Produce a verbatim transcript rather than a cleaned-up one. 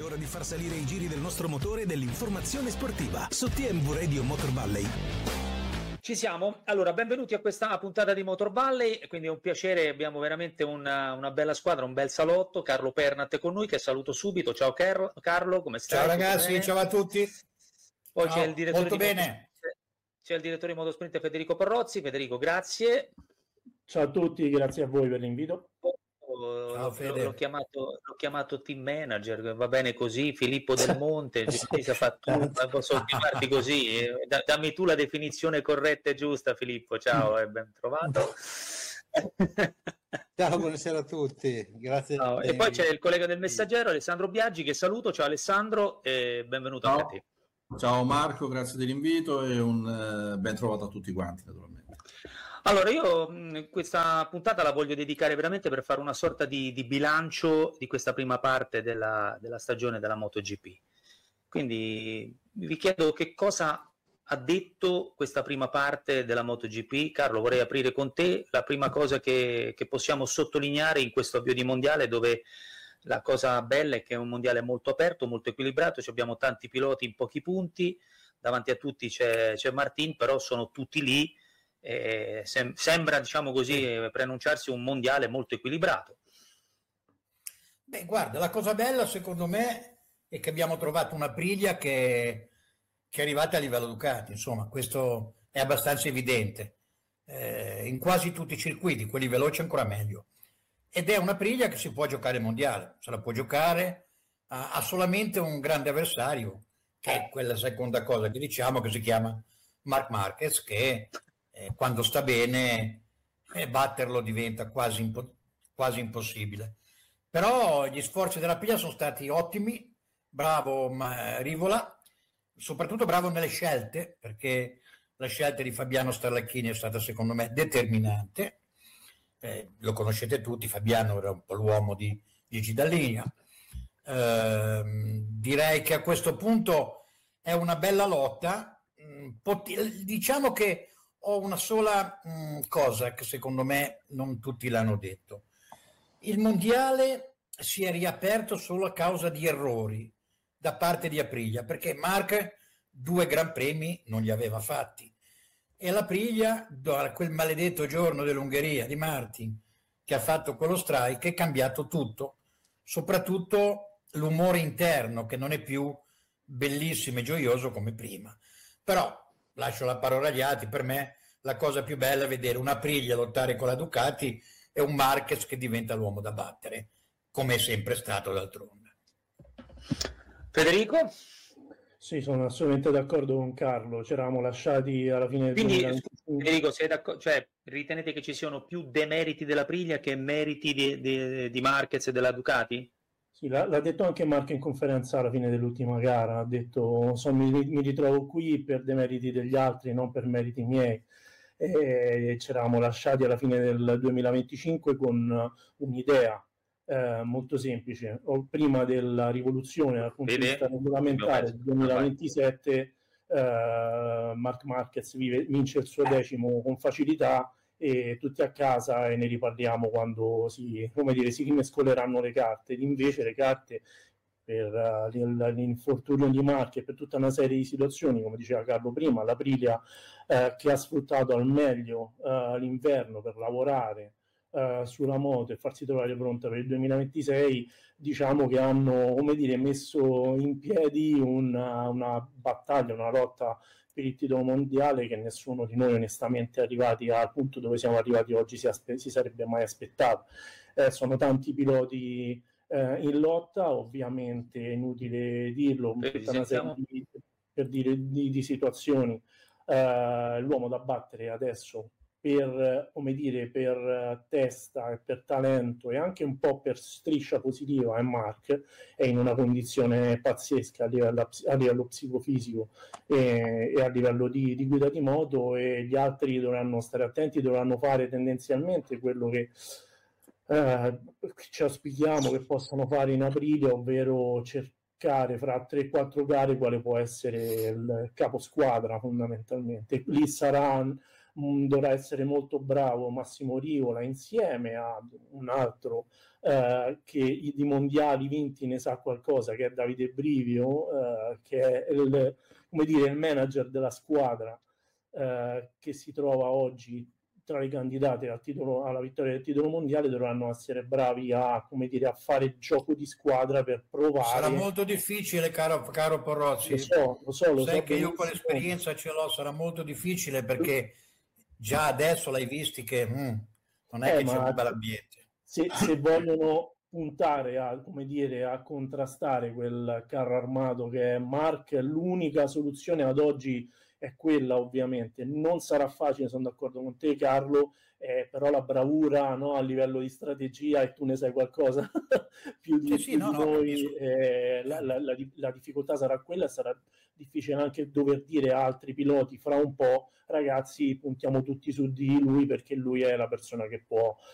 l'ora di far salire i giri del nostro motore e dell'informazione sportiva su T M V Radio Motor Valley. Ci siamo, allora benvenuti a questa puntata di Motor Valley, quindi è un piacere, abbiamo veramente una, una bella squadra, un bel salotto. Carlo Pernat è con noi, che saluto subito. Ciao Carlo, Carlo, come stai? Ciao ragazzi, ciao a tutti. Poi ciao, c'è il direttore molto di bene. c'è il direttore di Motosprint Federico Porrozzi. Federico, grazie. Ciao a tutti, grazie a voi per l'invito. Ciao, Fede. L'ho chiamato, l'ho chiamato team manager, va bene così. Filippo Del Monte, Gentile Fattura, posso chiamarti così? Da, dammi tu la definizione corretta e giusta, Filippo. Ciao e ben trovato. Ciao, buonasera a tutti, grazie. Ciao. E poi c'è il collega del Messaggero, Alessandro Biaggi, che saluto. Ciao Alessandro e benvenuto Ciao. anche a te. Ciao Marco, grazie dell'invito e un uh, ben trovato a tutti quanti, naturalmente. Allora, io mh, questa puntata la voglio dedicare veramente per fare una sorta di, di bilancio di questa prima parte della, della stagione della MotoGP. Quindi vi chiedo che cosa ha detto questa prima parte della MotoGP. Carlo, vorrei aprire con te. La prima cosa che, che possiamo sottolineare in questo avvio di mondiale, dove la cosa bella è che è un mondiale molto aperto, molto equilibrato, ci abbiamo tanti piloti in pochi punti, davanti a tutti c'è, c'è Martin, però sono tutti lì. Eh, sem- sembra, diciamo così, eh, preannunciarsi un mondiale molto equilibrato. Beh, guarda, la cosa bella secondo me è che abbiamo trovato una Aprilia che, che è arrivata a livello Ducati, insomma, questo è abbastanza evidente, eh, in quasi tutti i circuiti, quelli veloci ancora meglio, ed è una Aprilia che si può giocare mondiale, se la può giocare, ha, ha solamente un grande avversario, che è quella seconda cosa che diciamo, che si chiama Marc Marquez, che Eh, quando sta bene eh, batterlo diventa quasi, impo- quasi impossibile. Però gli sforzi della Piglia sono stati ottimi, bravo ma, Rivola, soprattutto bravo nelle scelte, perché la scelta di Fabiano Starlacchini è stata secondo me determinante. Eh, lo conoscete tutti, Fabiano era un po' l'uomo di Gigi Dall'Igna. Eh, direi che a questo punto è una bella lotta. Pot- diciamo che ho una sola mh, cosa che secondo me non tutti l'hanno detto. Il mondiale si è riaperto solo a causa di errori da parte di Aprilia, perché Marc due gran premi non li aveva fatti. E l'Aprilia, da quel maledetto giorno dell'Ungheria di Martin, che ha fatto quello strike, è cambiato tutto, soprattutto l'umore interno, che non è più bellissimo e gioioso come prima. Però lascio la parola agli altri. Per me la cosa più bella è vedere una Aprilia lottare con la Ducati e un Marquez che diventa l'uomo da battere, come è sempre stato d'altronde. Federico? Sì, sono assolutamente d'accordo con Carlo. Ci eravamo lasciati alla fine del Quindi, duemilaventicinque. Federico, sei d'accordo? Cioè, ritenete che ci siano più demeriti della Aprilia che meriti di, di, di Marquez e della Ducati? Sì, l'ha, l'ha detto anche Marco in conferenza alla fine dell'ultima gara. Ha detto: so, mi, mi ritrovo qui per demeriti degli altri, non per meriti miei. E ci eravamo lasciati alla fine del duemilaventicinque con un'idea eh, molto semplice. O prima della rivoluzione dal punto di vista regolamentare del duemilaventisette, eh, Marc Marquez vive, vince il suo decimo con facilità, e tutti a casa, e ne riparliamo quando si, come dire, si rimescoleranno le carte. Ed invece le carte, per uh, l'infortunio di Marchi e per tutta una serie di situazioni, come diceva Carlo prima, l'Aprilia uh, che ha sfruttato al meglio uh, l'inverno per lavorare uh, sulla moto e farsi trovare pronta per il duemilaventisei, diciamo che hanno, come dire, messo in piedi una, una battaglia, una lotta per il titolo mondiale che nessuno di noi, onestamente, arrivati al punto dove siamo arrivati oggi, si, aspe- si sarebbe mai aspettato. Eh, sono tanti piloti eh, in lotta, ovviamente è inutile dirlo, tutta una serie di, per dire, di, di situazioni. Eh, l'uomo da battere adesso, per, come dire, per testa e per talento e anche un po' per striscia positiva, è Marc, è in una condizione pazzesca a livello, a livello psicofisico e, e a livello di, di guida di moto, e gli altri dovranno stare attenti, dovranno fare tendenzialmente quello che eh, ci auspichiamo che possano fare in aprile, ovvero cercare fra tre quattro gare quale può essere il caposquadra fondamentalmente. Lì sarà mh, dovrà essere molto bravo Massimo Rivola insieme a un altro eh, che di mondiali vinti ne sa qualcosa, che è Davide Brivio, eh, che è il, come dire, il manager della squadra eh, che si trova oggi tra i candidati al titolo, alla vittoria del titolo mondiale. Dovranno essere bravi a, come dire, a fare gioco di squadra per provare. Sarà molto difficile, caro, caro Porrozzi. Lo so, lo so, lo Sai so che io benissimo. con l'esperienza ce l'ho, sarà molto difficile perché già adesso l'hai visti che mm, non è Eh, che c'è ma un bel ambiente. se, se vogliono puntare a, come dire, a contrastare quel carro armato che è Mark, l'unica soluzione ad oggi è quella, ovviamente. Non sarà facile, sono d'accordo con te, Carlo, eh, però la bravura, no, a livello di strategia, e tu ne sai qualcosa più di, Sì, sì, più no, di no, noi, capisco. eh, la, la, la, la difficoltà sarà quella, sarà difficile anche dover dire a altri piloti fra un po', ragazzi, puntiamo tutti su di lui perché lui è la persona che può